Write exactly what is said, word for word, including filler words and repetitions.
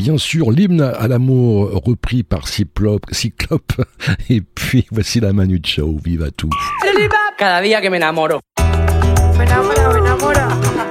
bien sûr l'hymne à l'amour repris par Cyclope, Cyclope. Et puis voici la Manu Chao, vive à tout. Cada día que me enamoro. Me enamoro, me enamoro.